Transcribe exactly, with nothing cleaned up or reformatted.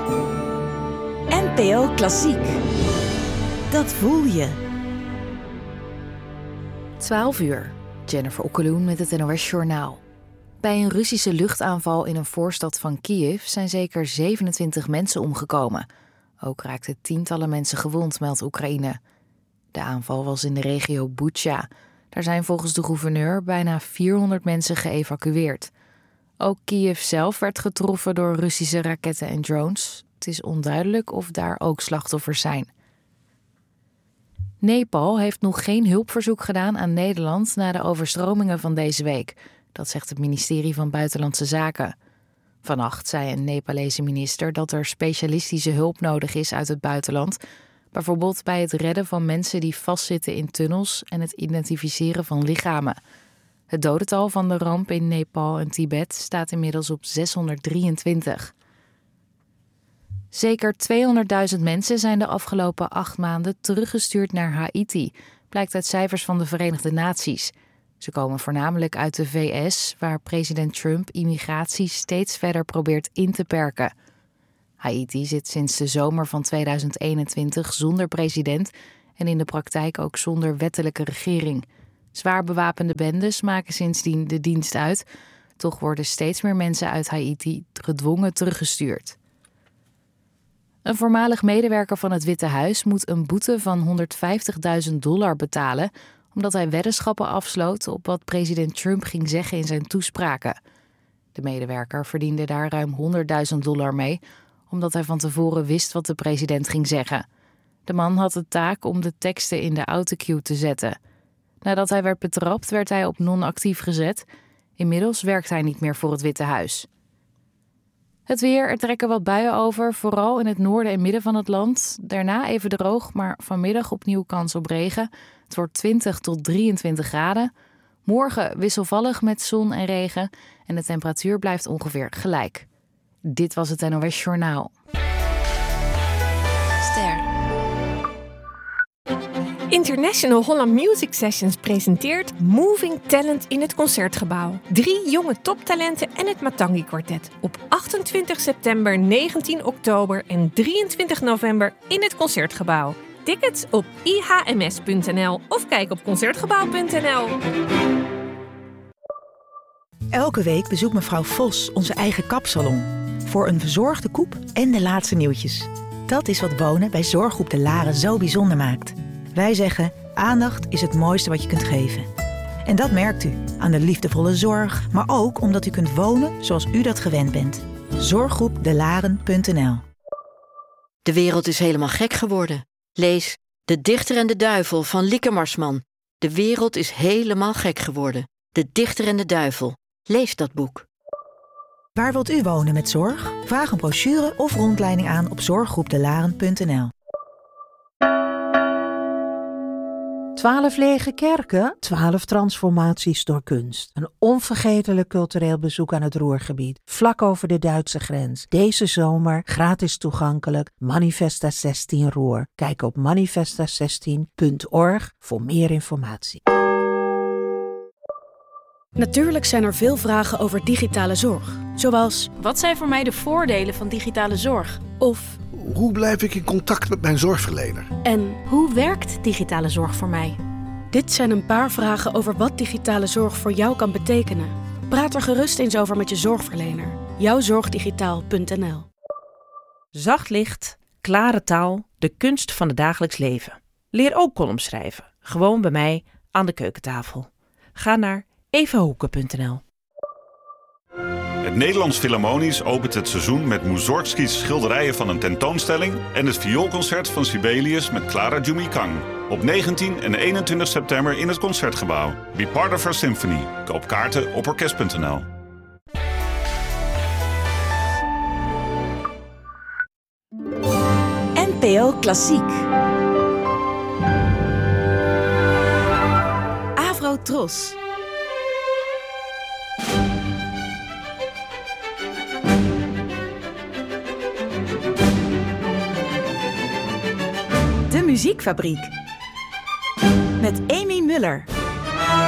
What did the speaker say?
N P O Klassiek. Dat voel je. twaalf uur. Jennifer Okkeloen met het N O S Journaal. Bij een Russische luchtaanval in een voorstad van Kiev zijn zeker zevenentwintig mensen omgekomen. Ook raakten tientallen mensen gewond, meldt Oekraïne. De aanval was in de regio Bucha. Daar zijn volgens de gouverneur bijna vierhonderd mensen geëvacueerd. Ook Kiev zelf werd getroffen door Russische raketten en drones. Het is onduidelijk of daar ook slachtoffers zijn. Nepal heeft nog geen hulpverzoek gedaan aan Nederland na de overstromingen van deze week. Dat zegt het ministerie van Buitenlandse Zaken. Vannacht zei een Nepalese minister dat er specialistische hulp nodig is uit het buitenland. Bijvoorbeeld bij het redden van mensen die vastzitten in tunnels en het identificeren van lichamen. Het dodental van de ramp in Nepal en Tibet staat inmiddels op zeshonderddrieëntwintig. Zeker tweehonderdduizend mensen zijn de afgelopen acht maanden teruggestuurd naar Haïti, blijkt uit cijfers van de Verenigde Naties. Ze komen voornamelijk uit de V S, waar president Trump immigratie steeds verder probeert in te perken. Haïti zit sinds de zomer van tweeduizend eenentwintig zonder president en in de praktijk ook zonder wettelijke regering. Zwaar bewapende bendes maken sindsdien de dienst uit. Toch worden steeds meer mensen uit Haïti gedwongen teruggestuurd. Een voormalig medewerker van het Witte Huis moet een boete van honderdvijftigduizend dollar betalen, omdat hij weddenschappen afsloot op wat president Trump ging zeggen in zijn toespraken. De medewerker verdiende daar ruim honderdduizend dollar mee, omdat hij van tevoren wist wat de president ging zeggen. De man had de taak om de teksten in de autocue te zetten. Nadat hij werd betrapt, werd hij op non-actief gezet. Inmiddels werkt hij niet meer voor het Witte Huis. Het weer, er trekken wat buien over, vooral in het noorden en midden van het land. Daarna even droog, maar vanmiddag opnieuw kans op regen. Het wordt twintig tot drieëntwintig graden. Morgen wisselvallig met zon en regen en de temperatuur blijft ongeveer gelijk. Dit was het N O S Journaal. Ster. International Holland Music Sessions presenteert Moving Talent in het Concertgebouw. Drie jonge toptalenten en het Matangi Quartet. Op achtentwintig september, negentien oktober en drieëntwintig november in het Concertgebouw. Tickets op i h m s punt n l of kijk op concertgebouw punt n l. Elke week bezoekt mevrouw Vos onze eigen kapsalon. Voor een verzorgde koep en de laatste nieuwtjes. Dat is wat wonen bij Zorggroep De Laren zo bijzonder maakt. Wij zeggen, aandacht is het mooiste wat je kunt geven. En dat merkt u aan de liefdevolle zorg, maar ook omdat u kunt wonen zoals u dat gewend bent. zorggroep de laren punt n l. De wereld is helemaal gek geworden. Lees De Dichter en de Duivel van Lieke Marsman. De wereld is helemaal gek geworden. De Dichter en de Duivel. Lees dat boek. Waar wilt u wonen met zorg? Vraag een brochure of rondleiding aan op zorggroep de laren punt n l. Twaalf lege kerken, twaalf transformaties door kunst. Een onvergetelijk cultureel bezoek aan het Ruhrgebied, vlak over de Duitse grens. Deze zomer gratis toegankelijk, Manifesta zestien Ruhr. Kijk op manifesta zestien punt org voor meer informatie. Natuurlijk zijn er veel vragen over digitale zorg. Zoals, wat zijn voor mij de voordelen van digitale zorg? Of, hoe blijf ik in contact met mijn zorgverlener? En, hoe werkt digitale zorg voor mij? Dit zijn een paar vragen over wat digitale zorg voor jou kan betekenen. Praat er gerust eens over met je zorgverlener. jouwzorgdigitaal punt n l. Zacht licht, klare taal, de kunst van het dagelijks leven. Leer ook columns schrijven. Gewoon bij mij aan de keukentafel. Ga naar evenhoeken punt n l. Het Nederlands Philharmonisch opent het seizoen met Mussorgskis schilderijen van een tentoonstelling en het vioolconcert van Sibelius met Clara Jumikang. Op negentien en eenentwintig september in het Concertgebouw. Be part of our symphony. Koop kaarten op orkest punt n l. N P O Klassiek. Avro Tros. De Muziekfabriek. Met Amy Muller.